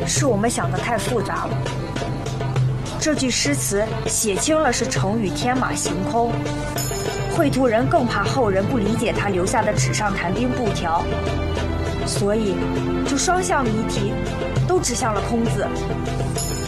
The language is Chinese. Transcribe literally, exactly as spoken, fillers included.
是我们想的太复杂了。这句诗词写清了是成语天马行空，绘图人更怕后人不理解他留下的纸上谈兵布条，所以就双向谜题都指向了空字。